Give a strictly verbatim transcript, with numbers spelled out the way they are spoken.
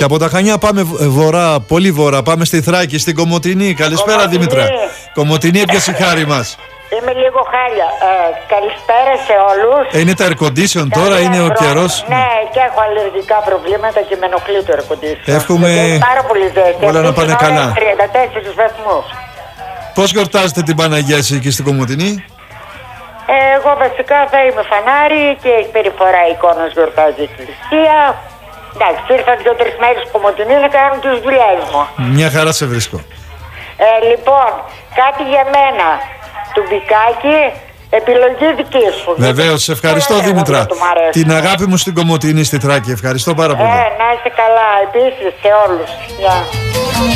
Και από τα Χανιά πάμε βορρά, πολύ βορρά. Πάμε στη Θράκη, στην Κομοτηνή. Καλησπέρα, Κομοτηνή. Δήμητρα. Κομοτηνή, έπιασε η χάρη μας. Είμαι λίγο χάλια. Ε, καλησπέρα σε όλους. Ε, είναι τα air condition τώρα, είναι ο καιρός. Ναι, και έχω αλλεργικά προβλήματα και με ενοχλεί το air condition. Εύχομαι είναι πάρα πολύ ζέστη. όλα να πάνε καλά. τριάντα τέσσερις βαθμούς. Πώς γιορτάζετε την Παναγιά εσύ εκεί στην Κομοτηνή? Ε, εγώ βασικά θα είμαι φανάρι και έχει περιφορά εικόνας γιορτάζει η εκκλησία. Εντάξει, ήρθα δύο-τρεις μέρες στην Κομοτηνή να κάνω τις δουλειές μου. Μια χαρά σε βρίσκω. Ε, λοιπόν, κάτι για μένα. Τουμπικάκι, επιλογή δική σου. Βεβαίως, σε ευχαριστώ, εγώ Δήμητρα. δεν του μ' αρέσει. Την αγάπη μου στην Κομοτηνή, στη Θράκη. Ευχαριστώ πάρα πολύ. Ε, να είστε καλά, επίσης σε όλους. Γεια.